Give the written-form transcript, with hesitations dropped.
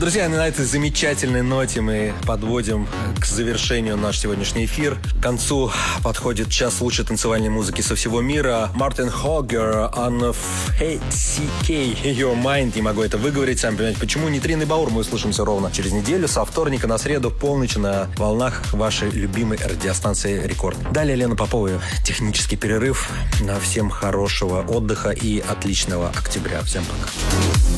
Друзья, на этой замечательной ноте мы подводим к завершению наш сегодняшний эфир. К концу подходит час лучшей танцевальной музыки со всего мира. Мартин Хоггер, UNFCK, Your Mind, не могу это выговорить, сами понимаете почему. Нитрин и Баур, мы услышимся ровно через неделю, со вторника на среду в полночь на волнах вашей любимой радиостанции Рекорд. Далее Лена Попова, технический перерыв. Всем хорошего отдыха и отличного октября. Всем пока.